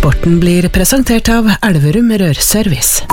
Sporten blir presentert av Elverum Rørservice.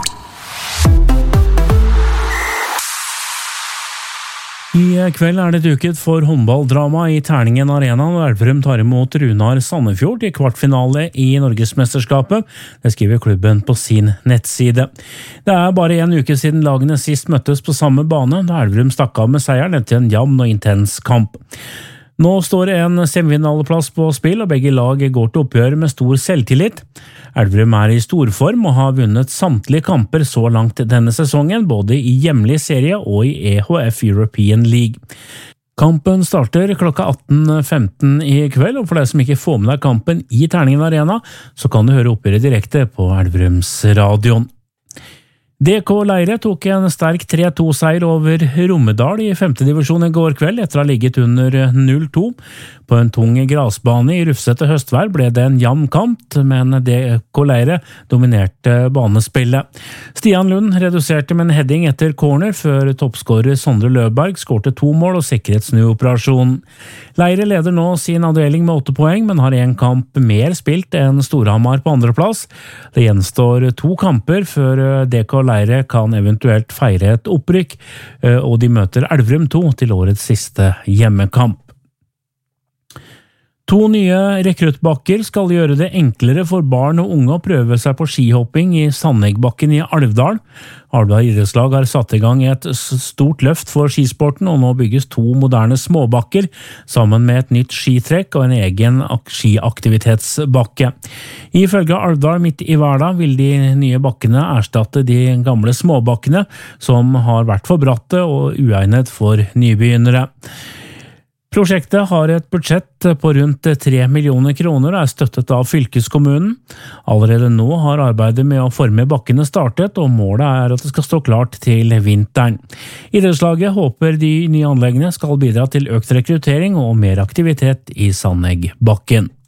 I kveld det duket for håndballdrama i Terningen Arena når Elverum tar imot Runar Sandefjord i kvartfinale i Norgesmesterskapet. Det skriver klubben på sin nettside. Det bare en uke siden lagene sist møttes på samme bane, da Elverum stakk av med seieren etter en jevn og intens kamp. Nå står en semifinaleplass på spill, og begge lag går til oppgjør med stor selvtillit. Elverum i storform og har vunnet samtlige kamper så langt denne sesongen, både i hjemlig serie og i EHF European League. Kampen starter klokka 18:15 i kveld, og for deg som ikke får med deg kampen i Terningen Arena, så kan du høre oppgjøret direkte på Elverums radioen. DK Leire tok en sterk 3-2-seier over Romedal i 5. divisjon i går kveld etter å ha ligget under 0-2. På en tung grasbane i rufsete høstvær ble det en jevn kamp, men DK Leire dominerte banespillet. Stian Lund reduserte med en heading etter corner før toppskårer Sondre Løberg skårte 2 mål og sikret snuoperasjonen. Leire leder nå sin avdeling med 8 poeng, men har en kamp mer spilt enn Storhamar på andreplass. Det gjenstår 2 kamper før DK Leire kan eventuelt feire et opprykk, og de møter Elverum 2 til årets siste hjemmekamp. 2 nye rekruttbakker skal gjøre det enklere for barn og unge å prøve seg på skihopping i Sandegbakken i Alvdal. Alvdal idrettslag har satt i gang et stort løft for skisporten, og nå bygges 2 moderne småbakker sammen med et nytt skitrekk og en egen skiaktivitetsbakke. Ifølge Alvdal midt i hverdag vil de nye bakkene erstatte de gamle småbakkene som har vært for bratte og uegnet for nybegynnere. Prosjektet har et budsjett på rundt 3 millioner kroner og støttet av fylkeskommunen. Allerede nå har arbeidet med å forme bakkene startet, og målet at det skal stå klart til vinteren. Idrettslaget håper de nye anleggene skal bidra til økt rekruttering og mer aktivitet i Sandegbakken.